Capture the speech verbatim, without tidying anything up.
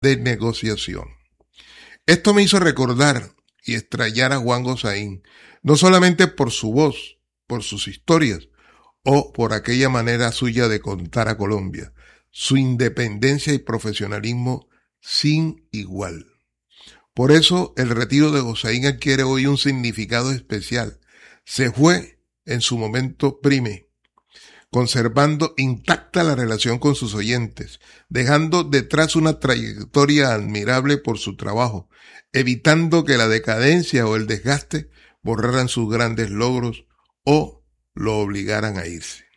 de negociación. Esto me hizo recordar y extrañar a Juan Gozaín, no solamente por su voz, por sus historias, o por aquella manera suya de contar a Colombia, su independencia y profesionalismo sin igual. Por eso el retiro de Gozaín adquiere hoy un significado especial. Se fue en su momento prime, conservando intacta la relación con sus oyentes, dejando detrás una trayectoria admirable por su trabajo, evitando que la decadencia o el desgaste borraran sus grandes logros o lo obligaran a irse.